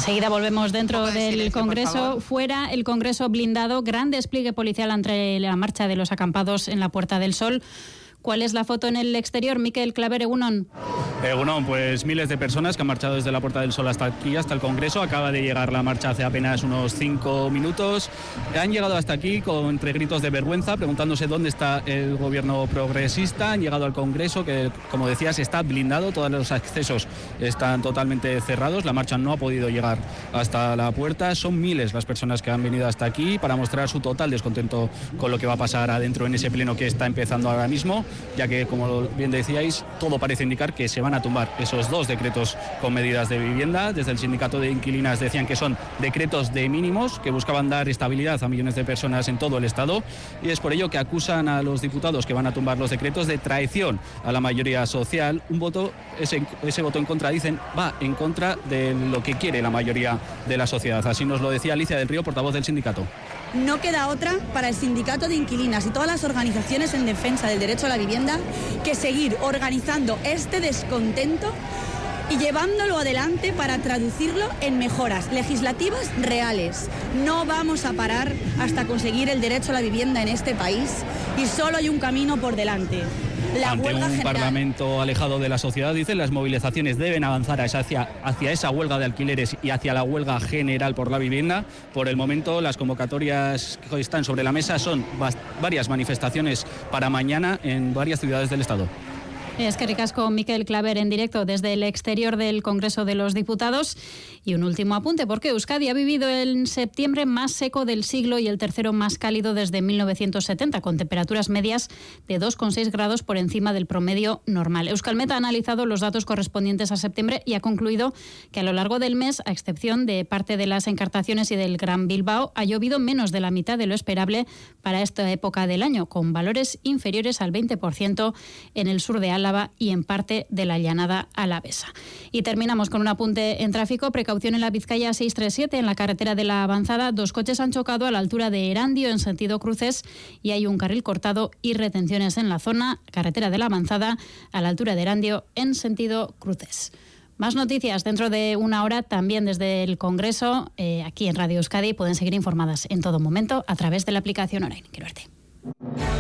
Enseguida volvemos dentro del Congreso. Fuera, el Congreso blindado, gran despliegue policial ante la marcha de los acampados en la Puerta del Sol. ¿Cuál es la foto en el exterior? Mikel Claver, Egunon. Egunon, pues miles de personas que han marchado desde la Puerta del Sol hasta aquí, hasta el Congreso. Acaba de llegar la marcha hace apenas unos 5 minutos. Han llegado hasta aquí entre gritos de vergüenza, preguntándose dónde está el gobierno progresista. Han llegado al Congreso, que, como decías, está blindado. Todos los accesos están totalmente cerrados. La marcha no ha podido llegar hasta la puerta. Son miles las personas que han venido hasta aquí para mostrar su total descontento con lo que va a pasar adentro en ese pleno que está empezando ahora mismo, ya que, como bien decíais, todo parece indicar que se van a tumbar esos 2 decretos con medidas de vivienda. Desde el sindicato de inquilinas decían que son decretos de mínimos que buscaban dar estabilidad a millones de personas en todo el Estado, y es por ello que acusan a los diputados que van a tumbar los decretos de traición a la mayoría social. Ese voto en contra, dicen, va en contra de lo que quiere la mayoría de la sociedad. Así nos lo decía Alicia del Río, portavoz del sindicato. No queda otra para el sindicato de inquilinas y todas las organizaciones en defensa del derecho a la vivienda que seguir organizando este descontento y llevándolo adelante para traducirlo en mejoras legislativas reales. No vamos a parar hasta conseguir el derecho a la vivienda en este país, y solo hay un camino por delante. Ante un Parlamento alejado de la sociedad, dicen, las movilizaciones deben avanzar hacia esa huelga de alquileres y hacia la huelga general por la vivienda. Por el momento, las convocatorias que están sobre la mesa son varias manifestaciones para mañana en varias ciudades del Estado. Es que ricasco, Mikel Claver, en directo desde el exterior del Congreso de los Diputados. Y un último apunte, porque Euskadi ha vivido el septiembre más seco del siglo y el tercero más cálido desde 1970, con temperaturas medias de 2,6 grados por encima del promedio normal. Euskalmet ha analizado los datos correspondientes a septiembre y ha concluido que a lo largo del mes, a excepción de parte de las Encartaciones y del Gran Bilbao, ha llovido menos de la mitad de lo esperable para esta época del año, con valores inferiores al 20% en el sur de Álava y en parte de la llanada alavesa. Y terminamos con un apunte en tráfico. Precaución en la Vizcaya 637, en la carretera de la Avanzada. 2 coches han chocado a la altura de Erandio en sentido cruces y hay un carril cortado y retenciones en la zona. Carretera de la Avanzada a la altura de Erandio en sentido cruces. Más noticias dentro de una hora, también desde el Congreso, aquí en Radio Euskadi. Pueden seguir informadas en todo momento a través de la aplicación Orain. Quiero verte.